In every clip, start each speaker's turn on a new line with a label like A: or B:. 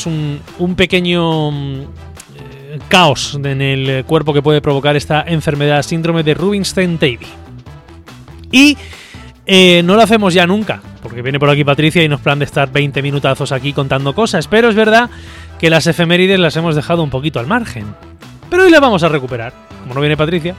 A: es un pequeño caos en el cuerpo que puede provocar esta enfermedad, síndrome de Rubinstein-Davy. Y no lo hacemos ya nunca, porque viene por aquí Patricia y nos plan de estar 20 minutazos aquí contando cosas, pero es verdad que las efemérides las hemos dejado un poquito al margen. Pero hoy las vamos a recuperar, como no viene Patricia.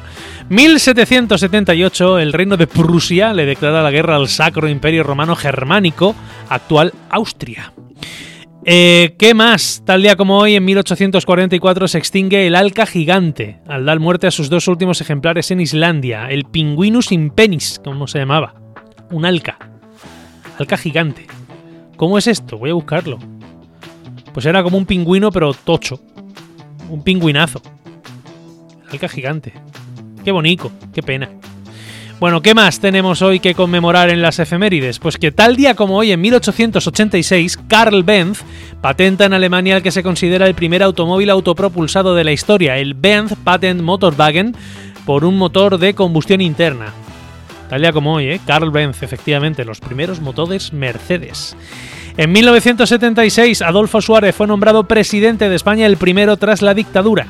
A: 1778, el reino de Prusia le declara la guerra al Sacro Imperio Romano Germánico, actual Austria. ¿Qué más? Tal día como hoy, en 1844, se extingue el alca gigante, al dar muerte a sus dos últimos ejemplares en Islandia, el Pinguinus impennis, como se llamaba. Un alca gigante. ¿Cómo es esto? Voy a buscarlo. Pues era como un pingüino, pero tocho. Un pingüinazo. Alca gigante. Qué bonito, qué pena. Bueno, ¿qué más tenemos hoy que conmemorar en las efemérides? Pues que tal día como hoy, en 1886, Karl Benz patenta en Alemania el que se considera el primer automóvil autopropulsado de la historia, el Benz Patent Motorwagen, por un motor de combustión interna. Tal día como hoy, Karl Benz, efectivamente, los primeros motores Mercedes. En 1976, Adolfo Suárez fue nombrado presidente de España, el primero tras la dictadura.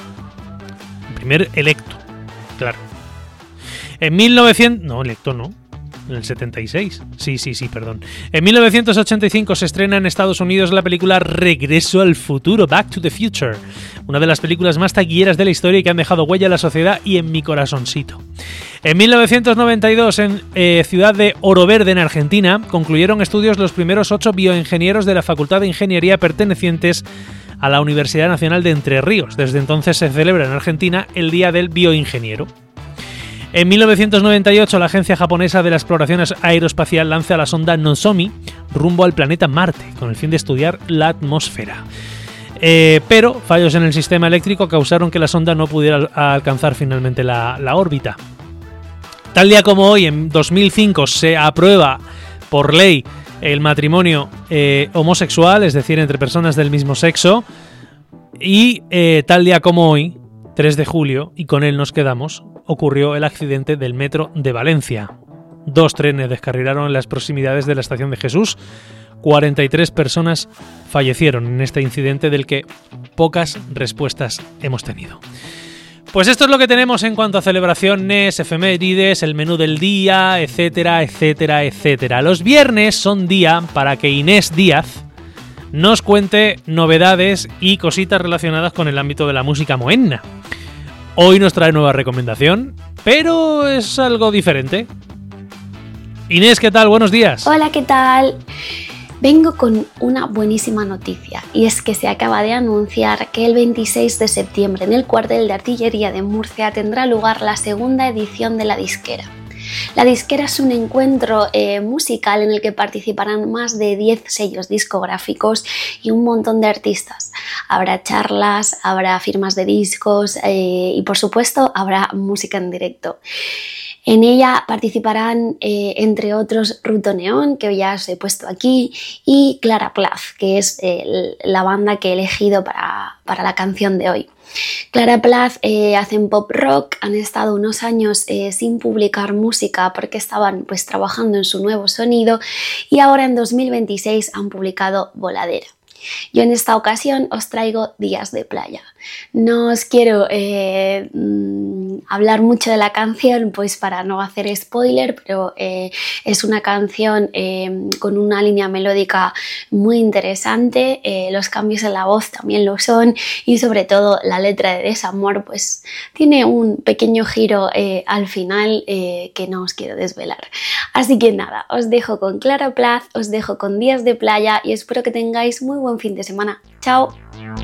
A: El primer electo, claro. En 1900... No, electo no. En el 76. Sí, perdón. En 1985 se estrena en Estados Unidos la película Regreso al futuro, Back to the Future. Una de las películas más taquilleras de la historia y que han dejado huella en la sociedad y en mi corazoncito. En 1992, en ciudad de Oro Verde, en Argentina, concluyeron estudios los primeros 8 bioingenieros de la Facultad de Ingeniería pertenecientes a la Universidad Nacional de Entre Ríos. Desde entonces se celebra en Argentina el Día del Bioingeniero. En 1998, la Agencia Japonesa de la Exploración Aeroespacial lanza la sonda Nozomi rumbo al planeta Marte, con el fin de estudiar la atmósfera. Pero fallos en el sistema eléctrico causaron que la sonda no pudiera alcanzar finalmente la órbita. Tal día como hoy, en 2005, se aprueba por ley el matrimonio homosexual, es decir, entre personas del mismo sexo. Y tal día como hoy, 3 de julio, y con él nos quedamos, ocurrió el accidente del metro de Valencia. 2 trenes descarrilaron en las proximidades de la estación de Jesús. 43 personas fallecieron en este incidente del que pocas respuestas hemos tenido. Pues esto es lo que tenemos en cuanto a celebraciones, efemérides, el menú del día, etcétera, etcétera, etcétera. Los viernes son día para que Inés Díaz nos cuente novedades y cositas relacionadas con el ámbito de la música mohenne. Hoy nos trae nueva recomendación, pero es algo diferente. Inés, ¿qué tal? Buenos días.
B: Hola, ¿qué tal? Vengo con una buenísima noticia, y es que se acaba de anunciar que el 26 de septiembre en el cuartel de artillería de Murcia tendrá lugar la segunda edición de La Disquera. La Disquera es un encuentro musical en el que participarán más de 10 sellos discográficos y un montón de artistas. Habrá charlas, habrá firmas de discos y por supuesto habrá música en directo. En ella participarán, entre otros, Ruto Neón, que ya os he puesto aquí, y Clara Plath, que es la banda que he elegido para la canción de hoy. Clara Plath hacen pop rock, han estado unos años sin publicar música porque estaban pues trabajando en su nuevo sonido, y ahora en 2026 han publicado Voladera. Yo en esta ocasión os traigo Días de Playa. No os quiero hablar mucho de la canción, pues para no hacer spoiler, pero es una canción con una línea melódica muy interesante, los cambios en la voz también lo son, y sobre todo la letra de desamor pues tiene un pequeño giro al final que no os quiero desvelar. Así que nada, os dejo con Clara Plath, os dejo con Días de Playa y espero que tengáis muy buen fin de semana. ¡Chao!